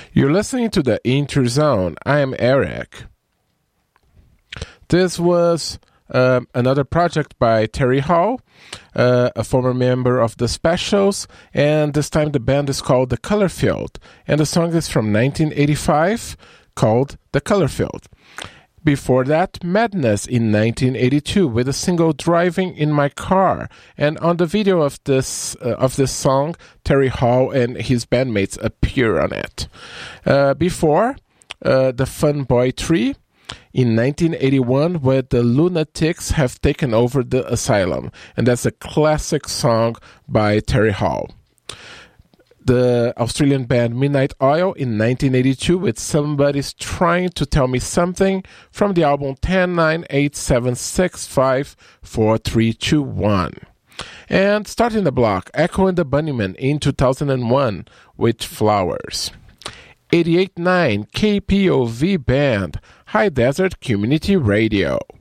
You're listening to the Interzone. I am Eric. This was another project by Terry Hall, a former member of The Specials, and this time the band is called The Color Field, and the song is from 1985 called The Color Field. Before that, Madness in 1982 with the single Driving in My Car, and on the video of this song, Terry Hall and his bandmates appear on it. Before, the Fun Boy Tree in 1981 where the Lunatics have taken over the asylum, and that's a classic song by Terry Hall. The Australian band Midnight Oil in 1982 with Somebody's Trying to Tell Me Something from the album 10-9-8-7-6-5-4-3-2-1. And starting the block, Echo and the Bunnymen in 2001 with Flowers. 88.9 KPOV Band, High Desert Community Radio.